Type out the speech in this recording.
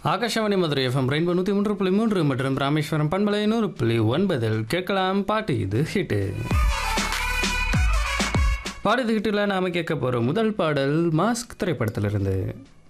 Akashvani Madurai FM rainbow 103.3 மற்றும் ராமேஸ்வரம் பண்பலை 100.9 கேட்கலாம் பாட்டு இது ஹிட்டு. பாடு இது ஹிட்டில் நாம கேட்க போகிற முதல் பாடல் மாஸ்க் திரைப்படத்திலிருந்து.